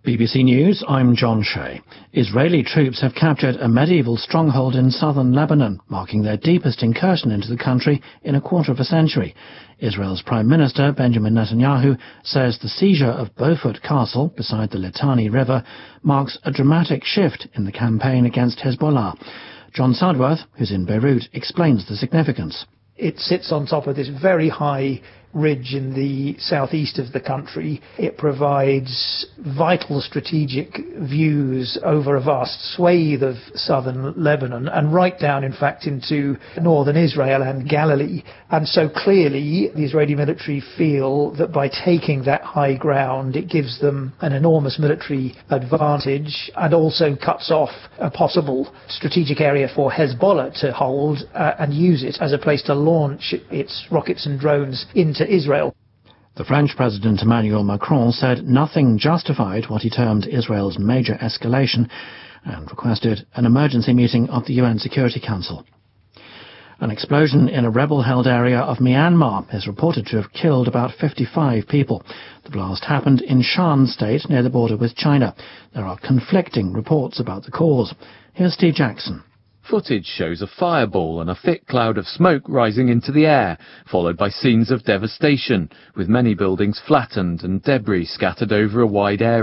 BBC News, I'm John Shea. Israeli troops have captured a medieval stronghold in southern Lebanon, marking their deepest incursion into the country in a quarter of a century. Israel's Prime Minister, Benjamin Netanyahu, says the seizure of Beaufort Castle, beside the Litani River, marks a dramatic shift in the campaign against Hezbollah. John Sudworth, who's in Beirut, explains the significance. It sits on top of this very high ridge in the southeast of the country. It provides vital strategic views over a vast swathe of southern Lebanon and right down, in fact, into northern Israel and Galilee. And so clearly the Israeli military feel that by taking that high ground, it gives them an enormous military advantage and also cuts off a possible strategic area for Hezbollah to hold and use it as a place to launch its rockets and drones into Israel. The French President Emmanuel Macron said nothing justified what he termed Israel's major escalation and requested an emergency meeting of the UN Security Council. An explosion in a rebel-held area of Myanmar is reported to have killed about 55 people. The blast happened in Shan State near the border with China. There are conflicting reports about the cause. Here's Steve Jackson. Footage shows a fireball and a thick cloud of smoke rising into the air, followed by scenes of devastation, with many buildings flattened and debris scattered over a wide area.